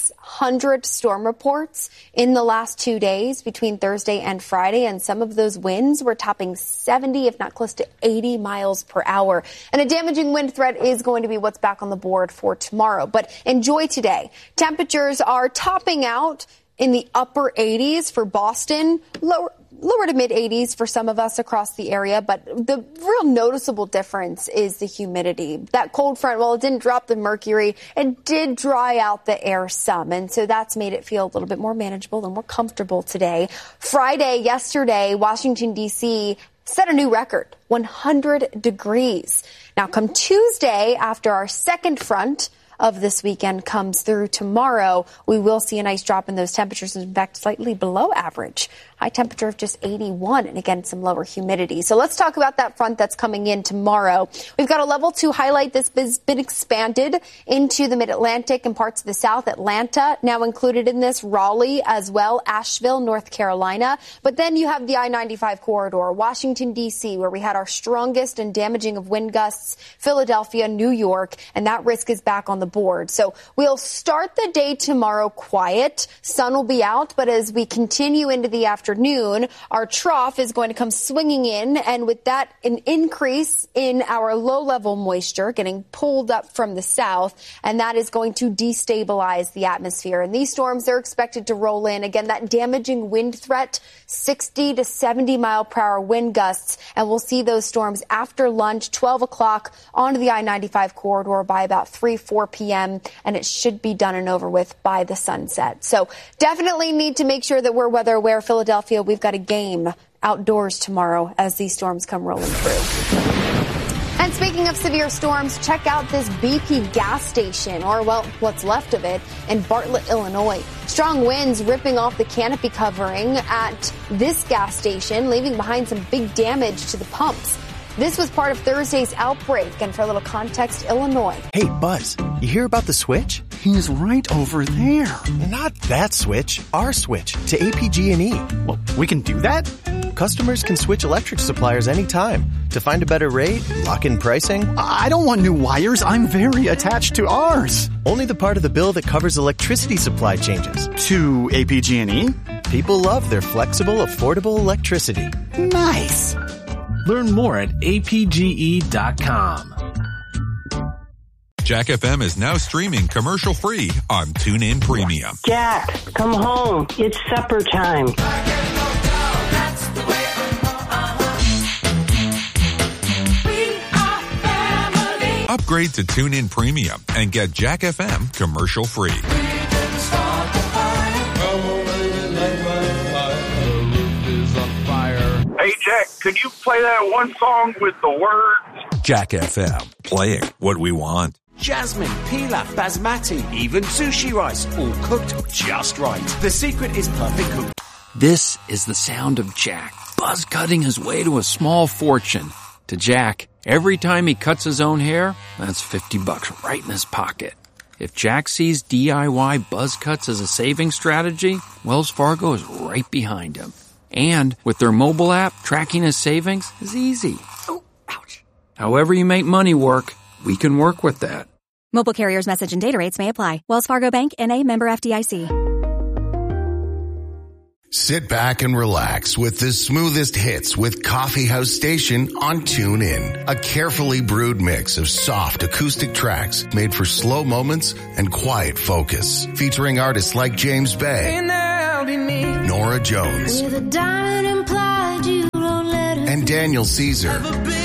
600 storm reports in the last 2 days between Thursday and Friday, and some of those winds were topping 70, if not close to 80 miles per hour. And a damaging wind threat is going to be what's back on the board for tomorrow. But enjoy today. Temperatures are topping out in the upper 80s for Boston, lower to mid 80s for some of us across the area. But the real noticeable difference is the humidity. That cold front, well, it didn't drop the mercury. It did dry out the air some. And so that's made it feel a little bit more manageable and more comfortable today. Yesterday, Washington, D.C. set a new record, 100 degrees. Now, come Tuesday, after our second front of this weekend comes through tomorrow, we will see a nice drop in those temperatures, in fact, slightly below average. High temperature of just 81, and again, some lower humidity. So let's talk about that front that's coming in tomorrow. We've got a level 2 highlight that's been expanded into the mid-Atlantic and parts of the South. Atlanta now included in this, Raleigh as well, Asheville, North Carolina. But then you have the I-95 corridor, Washington, D.C., where we had our strongest and damaging of wind gusts, Philadelphia, New York, and that risk is back on the board. So we'll start the day tomorrow quiet. Sun will be out, but as we continue into the afternoon, our trough is going to come swinging in, and with that, an increase in our low-level moisture getting pulled up from the south, and that is going to destabilize the atmosphere. And these storms are expected to roll in. Again, that damaging wind threat, 60 to 70 mile per hour wind gusts, and we'll see those storms after lunch, 12 o'clock onto the I-95 corridor by about 4 p.m., and it should be done and over with by the sunset. So definitely need to make sure that we're weather aware. Philadelphia, we've got a game outdoors tomorrow as these storms come rolling through. And speaking of severe storms, check out this BP gas station, or, well, what's left of it, in Bartlett, Illinois. Strong winds ripping off the canopy covering at this gas station, leaving behind some big damage to the pumps. This was part of Thursday's outbreak, and for a little context, Illinois. Hey, Buzz, you hear about the switch? He's right over there. Not that switch, our switch to APG&E. Well, we can do that? Customers can switch electric suppliers anytime to find a better rate, lock in pricing. I don't want new wires. I'm very attached to ours. Only the part of the bill that covers electricity supply changes. To APG&E? People love their flexible, affordable electricity. Nice. Learn more at apge.com. Jack FM is now streaming commercial-free on TuneIn Premium. Jack, come home. It's supper time. Upgrade to TuneIn Premium and get Jack FM commercial-free. Hey, Jack, could you play that one song with the words? Jack FM, playing what we want. Jasmine, pilaf, basmati, even sushi rice, all cooked just right. The secret is perfect cooked. This is the sound of Jack, buzz cutting his way to a small fortune. To Jack, every time he cuts his own hair, that's $50 right in his pocket. If Jack sees DIY buzz cuts as a saving strategy, Wells Fargo is right behind him. And with their mobile app, tracking his savings is easy. Oh, ouch. However you make money work, we can work with that. Mobile carriers' message and data rates may apply. Wells Fargo Bank, N.A., member FDIC. Sit back and relax with the smoothest hits with Coffee House Station on TuneIn. A carefully brewed mix of soft acoustic tracks made for slow moments and quiet focus. Featuring artists like James Bay, Nora Jones, and Daniel Caesar.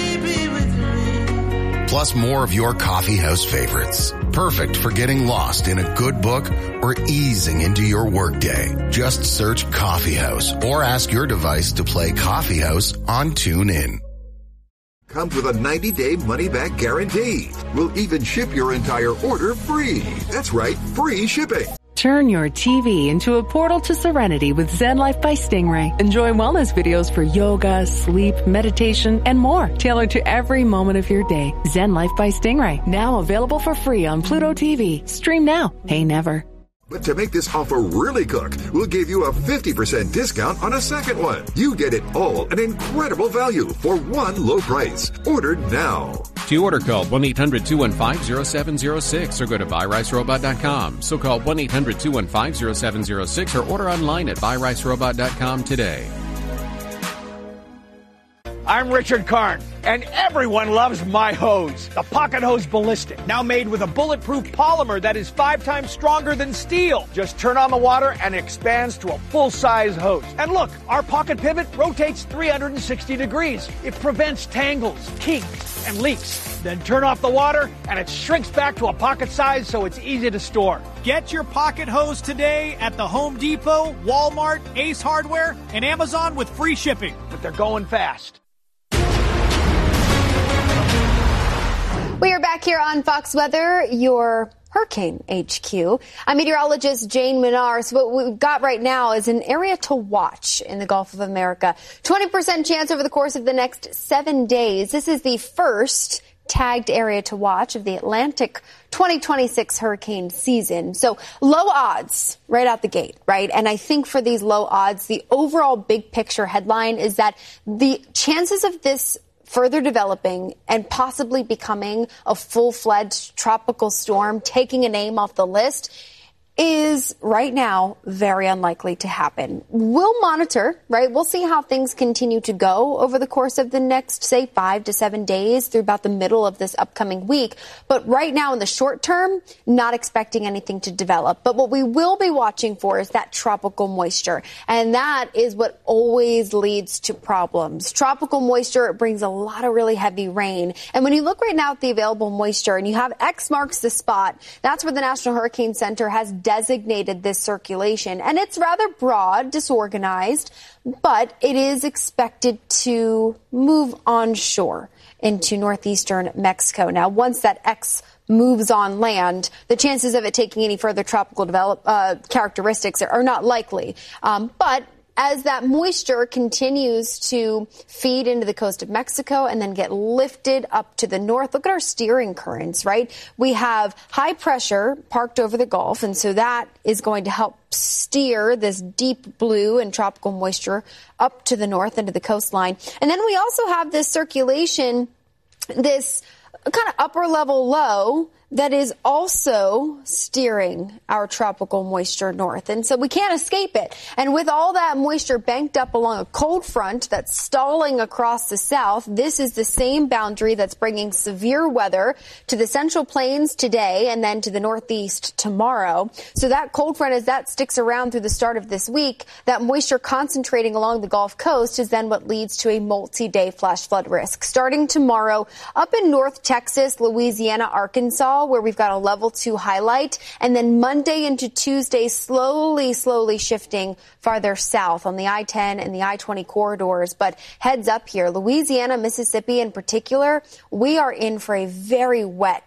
Plus more of your coffee house favorites. Perfect for getting lost in a good book or easing into your workday. Just search Coffee House or ask your device to play Coffee House on TuneIn. Comes with a 90-day money-back guarantee. We'll even ship your entire order free. That's right, free shipping. Turn your TV into a portal to serenity with Zen Life by Stingray. Enjoy wellness videos for yoga, sleep, meditation, and more, tailored to every moment of your day. Zen Life by Stingray, now available for free on Pluto TV. Stream now, pay never. But to make this offer really cook, we'll give you a 50% discount on a second one. You get it all, an incredible value for one low price. Order now. To order, call 1-800-215-0706 or go to buyricebot.com. So call 1-800-215-0706 or order online at buyricebot.com today. I'm Richard Karn, and everyone loves my hose, the Pocket Hose Ballistic, now made with a bulletproof polymer that is 5 times stronger than steel. Just turn on the water and it expands to a full-size hose. And look, our Pocket Pivot rotates 360 degrees. It prevents tangles, kinks, and leaks. Then turn off the water and it shrinks back to a pocket size so it's easy to store. Get your Pocket Hose today at the Home Depot, Walmart, Ace Hardware, and Amazon with free shipping. But they're going fast. We are back here on Fox Weather, your Hurricane HQ. I'm meteorologist Jane Menard. So what we've got right now is an area to watch in the Gulf of America. 20% chance over the course of the next 7 days. This is the first tagged area to watch of the Atlantic 2026 hurricane season. So low odds right out the gate, right? And I think for these low odds, the overall big picture headline is that the chances of this further developing and possibly becoming a full-fledged tropical storm, taking a name off the list, is right now very unlikely to happen. We'll monitor, right? We'll see how things continue to go over the course of the next, say, 5 to 7 days through about the middle of this upcoming week. But right now in the short term, not expecting anything to develop. But what we will be watching for is that tropical moisture. And that is what always leads to problems. Tropical moisture, it brings a lot of really heavy rain. And when you look right now at the available moisture and you have X marks the spot, that's where the National Hurricane Center has designated this circulation. And it's rather broad, disorganized, but it is expected to move onshore into northeastern Mexico. Now, once that X moves on land, the chances of it taking any further tropical characteristics are not likely. But as that moisture continues to feed into the coast of Mexico and then get lifted up to the north, look at our steering currents, right? We have high pressure parked over the Gulf, and so that is going to help steer this deep blue and tropical moisture up to the north into the coastline. And then we also have this circulation, this kind of upper level low that is also steering our tropical moisture north. And so we can't escape it. And with all that moisture banked up along a cold front that's stalling across the south, this is the same boundary that's bringing severe weather to the Central Plains today and then to the Northeast tomorrow. So that cold front, as that sticks around through the start of this week, that moisture concentrating along the Gulf Coast is then what leads to a multi-day flash flood risk. Starting tomorrow up in North Texas, Louisiana, Arkansas, where we've got a level 2 highlight, and then Monday into Tuesday slowly shifting farther south on the I-10 and the I-20 corridors. But heads up here, Louisiana, Mississippi in particular, we are in for a very wet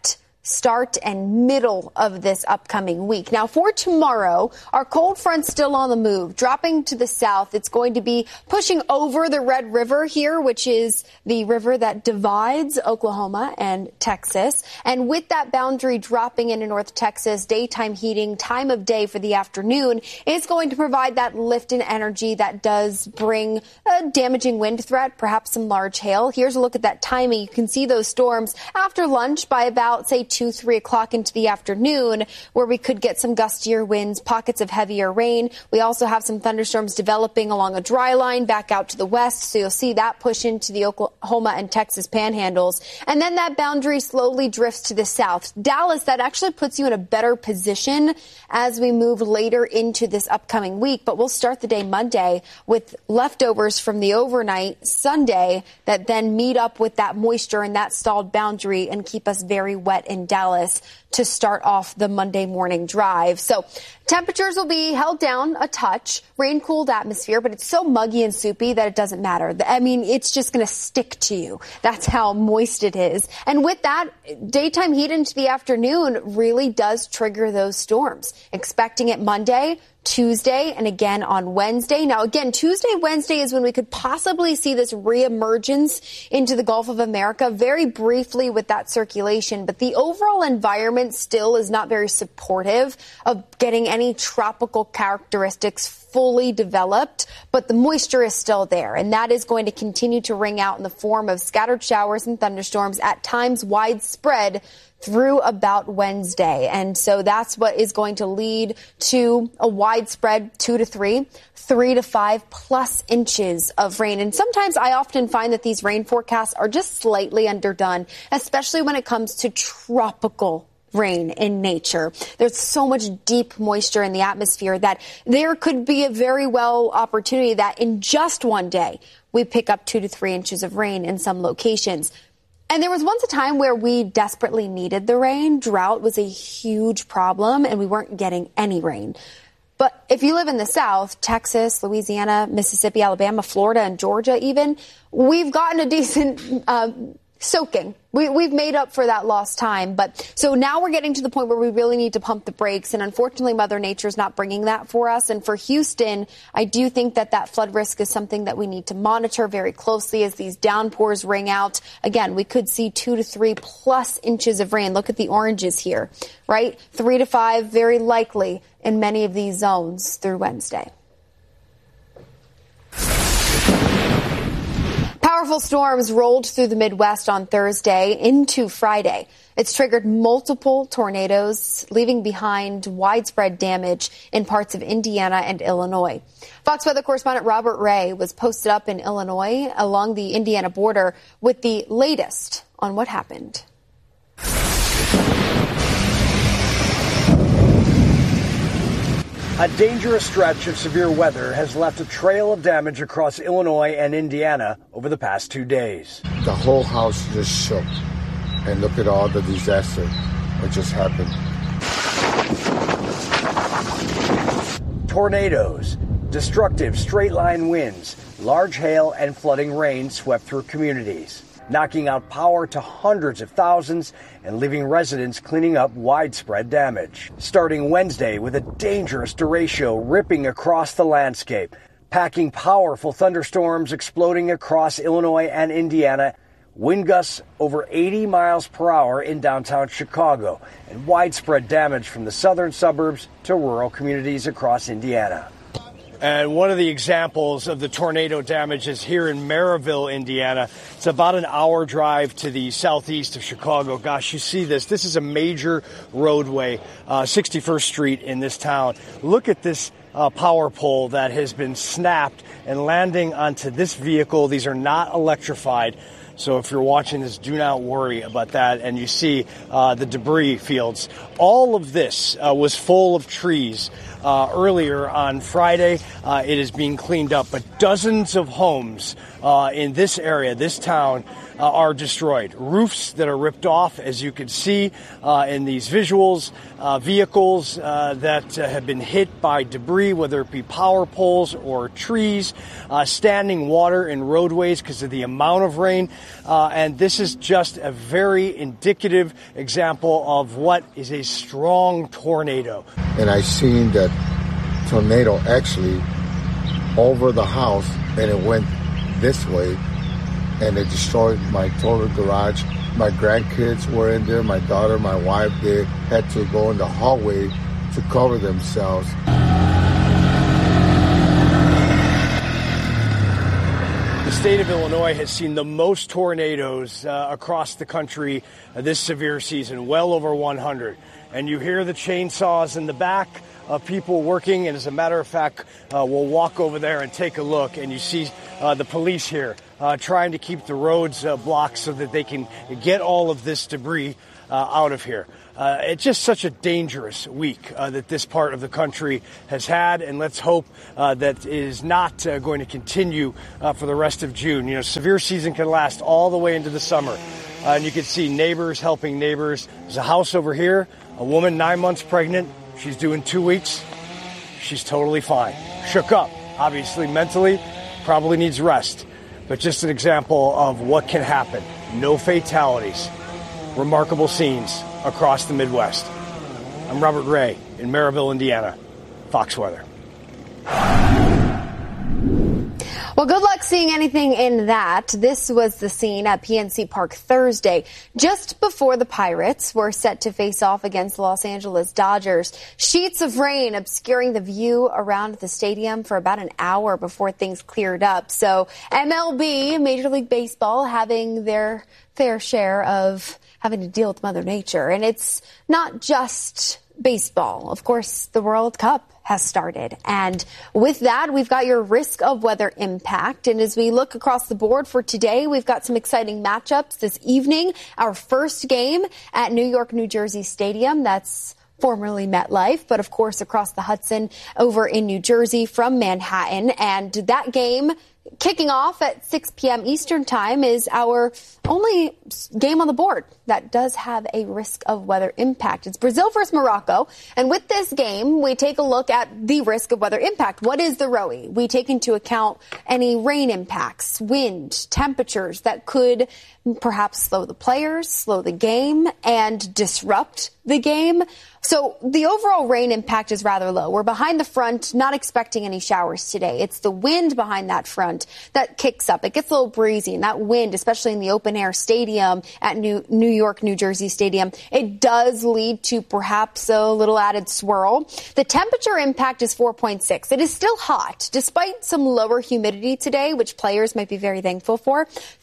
start and middle of this upcoming week. Now, for tomorrow, our cold front's still on the move, dropping to the south. It's going to be pushing over the Red River here, which is the river that divides Oklahoma and Texas. And with that boundary dropping into North Texas, daytime heating, time of day for the afternoon is going to provide that lift in energy that does bring a damaging wind threat, perhaps some large hail. Here's a look at that timing. You can see those storms after lunch by about, say, 2-3 o'clock into the afternoon, where we could get some gustier winds, pockets of heavier rain. We also have some thunderstorms developing along a dry line back out to the west, so you'll see that push into the Oklahoma and Texas panhandles. And then that boundary slowly drifts to the south. Dallas, that actually puts you in a better position as we move later into this upcoming week. But we'll start the day Monday with leftovers from the overnight Sunday that then meet up with that moisture and that stalled boundary and keep us very wet in Dallas to start off the Monday morning drive. So temperatures will be held down a touch, rain-cooled atmosphere, but it's so muggy and soupy that it doesn't matter. I mean, it's just going to stick to you. That's how moist it is. And with that, daytime heat into the afternoon really does trigger those storms. Expecting it Monday, Tuesday, and again on Wednesday. Now, again, Tuesday, Wednesday is when we could possibly see this reemergence into the Gulf of America very briefly with that circulation. But the overall environment still is not very supportive of getting any tropical characteristics fully developed, but the moisture is still there, and that is going to continue to ring out in the form of scattered showers and thunderstorms, at times widespread through about Wednesday. And so that's what is going to lead to a widespread 2 to 3, 3 to 5 plus inches of rain. And sometimes I often find that these rain forecasts are just slightly underdone, especially when it comes to tropical rain in nature. There's so much deep moisture in the atmosphere that there could be a very well opportunity that in just one day we pick up 2 to 3 inches of rain in some locations. And there was once a time where we desperately needed the rain. Drought was a huge problem and we weren't getting any rain. But if you live in the South, Texas, Louisiana, Mississippi, Alabama, Florida, and Georgia even, we've gotten a decent soaking. We've made up for that lost time. But so now we're getting to the point where we really need to pump the brakes. And unfortunately, Mother Nature's not bringing that for us. And for Houston, I do think that flood risk is something that we need to monitor very closely as these downpours ring out. Again, we could see 2 to 3 plus inches of rain. Look at the oranges here, right? 3 to 5, very likely in many of these zones through Wednesday. Powerful storms rolled through the Midwest on Thursday into Friday. It's triggered multiple tornadoes, leaving behind widespread damage in parts of Indiana and Illinois. Fox Weather correspondent Robert Ray was posted up in Illinois along the Indiana border with the latest on what happened. A dangerous stretch of severe weather has left a trail of damage across Illinois and Indiana over the past 2 days. The whole house just shook. And look at all the disaster that just happened. Tornadoes, destructive straight-line winds, large hail, and flooding rain swept through communities, knocking out power to hundreds of thousands and leaving residents cleaning up widespread damage. Starting Wednesday with a dangerous derecho ripping across the landscape, packing powerful thunderstorms exploding across Illinois and Indiana, wind gusts over 80 miles per hour in downtown Chicago, and widespread damage from the southern suburbs to rural communities across Indiana. And one of the examples of the tornado damage is here in Maryville, Indiana. It's about an hour drive to the southeast of Chicago. Gosh, you see this. This is a major roadway, 61st Street in this town. Look at this power pole that has been snapped and landing onto this vehicle. These are not electrified. So if you're watching this, do not worry about that. And you see the debris fields. All of this was full of trees earlier on Friday. It is being cleaned up, but dozens of homes in this area, this town, are destroyed. Roofs that are ripped off, as you can see in these visuals. Vehicles that have been hit by debris, whether it be power poles or trees. Standing water in roadways because of the amount of rain And this is just a very indicative example of what is a strong tornado. And I seen that tornado actually over the house, and it went this way, and it destroyed my total garage. My grandkids were in there, my daughter, my wife, they had to go in the hallway to cover themselves. The state of Illinois has seen the most tornadoes across the country this severe season, well over 100. And you hear the chainsaws in the back of people working, and as a matter of fact, we'll walk over there and take a look, and you see the police here trying to keep the roads blocked so that they can get all of this debris out of here. It's just such a dangerous week that this part of the country has had, and let's hope that it is not going to continue for the rest of June. You know, severe season can last all the way into the summer, and you can see neighbors helping neighbors. There's a house over here, a woman 9 months pregnant. She's doing 2 weeks. She's totally fine. Shook up, obviously, mentally, probably needs rest. But just an example of what can happen. No fatalities. Remarkable scenes across the Midwest. I'm Robert Ray in Maryville, Indiana. Fox Weather. Well, good luck seeing anything in that. This was the scene at PNC Park Thursday, just before the Pirates were set to face off against the Los Angeles Dodgers. Sheets of rain obscuring the view around the stadium for about an hour before things cleared up. So MLB, Major League Baseball, having their fair share of having to deal with Mother Nature. And it's not just baseball. Of course, the World Cup has started. And with that, we've got your risk of weather impact. And as we look across the board for today, we've got some exciting matchups this evening. Our first game at New York, New Jersey Stadium. That's formerly MetLife, but of course across the Hudson over in New Jersey from Manhattan. And that game kicking off at 6 p.m. Eastern time is our only game on the board that does have a risk of weather impact. It's Brazil versus Morocco. And with this game, we take a look at the risk of weather impact. What is the ROE? We take into account any rain impacts, wind, temperatures that could perhaps slow the players, slow the game, and disrupt the game. So the overall rain impact is rather low. We're behind the front, not expecting any showers today. It's the wind behind that front that kicks up. It gets a little breezy, and that wind, especially in the open air stadium at New York, New Jersey Stadium, it does lead to perhaps a little added swirl. The temperature impact is 4.6. It is still hot, despite some lower humidity today, which players might be very thankful for.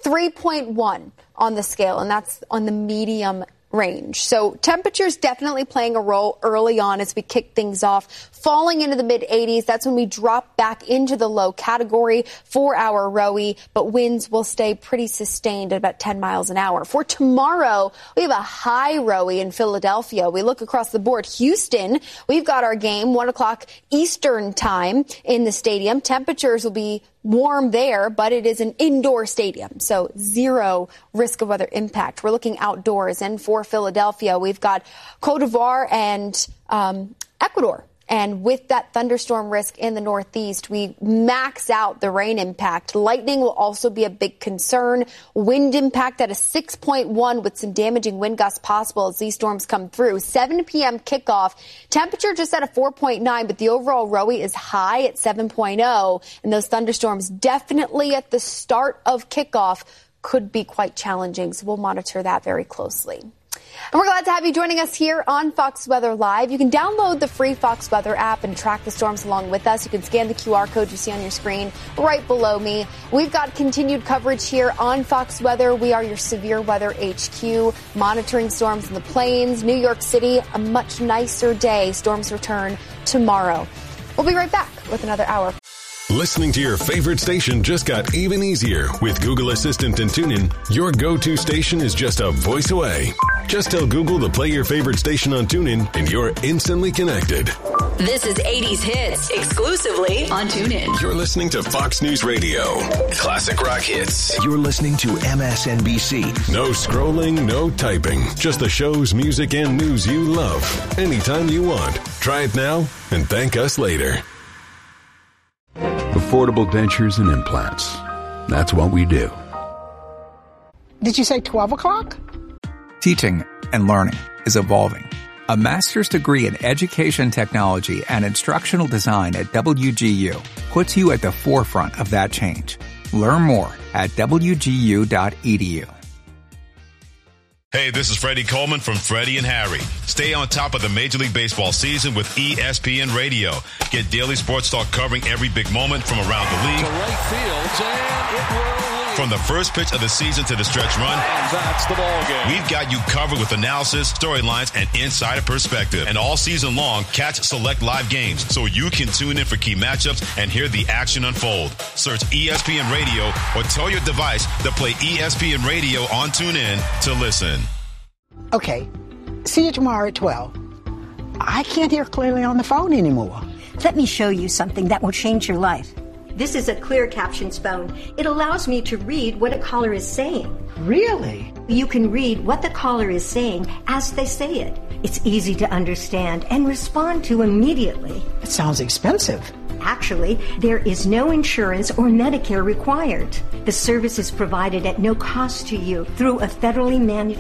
3.1 on the scale, and that's on the medium range. So temperatures definitely playing a role early on as we kick things off. Falling into the mid-80s, that's when we drop back into the low category for our ROE, but winds will stay pretty sustained at about 10 miles an hour. For tomorrow, we have a high ROE in Philadelphia. We look across the board. Houston, we've got our game 1 o'clock Eastern time in the stadium. Temperatures will be warm there, but it is an indoor stadium, so zero risk of weather impact. We're looking outdoors, and for Philadelphia, we've got Cote d'Ivoire and Ecuador. And with that thunderstorm risk in the Northeast, we max out the rain impact. Lightning will also be a big concern. Wind impact at a 6.1 with some damaging wind gusts possible as these storms come through. 7 p.m. kickoff. Temperature just at a 4.9, but the overall ROE is high at 7.0. And those thunderstorms definitely at the start of kickoff could be quite challenging. So we'll monitor that very closely. And we're glad to have you joining us here on Fox Weather Live. You can download the free Fox Weather app and track the storms along with us. You can scan the QR code you see on your screen right below me. We've got continued coverage here on Fox Weather. We are your severe weather HQ, monitoring storms in the plains. New York City, a much nicer day. Storms return tomorrow. We'll be right back with another hour. Listening to your favorite station just got even easier. With Google Assistant and TuneIn, your go-to station is just a voice away. Just tell Google to play your favorite station on TuneIn, and you're instantly connected. This is 80s Hits, exclusively on TuneIn. You're listening to Fox News Radio. Classic rock hits. You're listening to MSNBC. No scrolling, no typing. Just the shows, music, and news you love. Anytime you want. Try it now and thank us later. Affordable dentures and implants. That's what we do. Did you say 12 o'clock? Teaching and learning is evolving. A master's degree in education technology and instructional design at WGU puts you at the forefront of that change. Learn more at wgu.edu. Hey, this is Freddie Coleman from Freddie and Harry. Stay on top of the Major League Baseball season with ESPN Radio. Get daily sports talk covering every big moment from around the league. To right field, and it will lead. From the first pitch of the season to the stretch run. And that's the ball game. We've got you covered with analysis, storylines, and insider perspective. And all season long, catch select live games so you can tune in for key matchups and hear the action unfold. Search ESPN Radio or tell your device to play ESPN Radio on TuneIn to listen. Okay, see you tomorrow at 12. I can't hear clearly on the phone anymore. Let me show you something that will change your life. This is a Clear Captions phone. It allows me to read what a caller is saying. Really? You can read what the caller is saying as they say it. It's easy to understand and respond to immediately. It sounds expensive. Actually, there is no insurance or Medicare required. The service is provided at no cost to you through a federally managed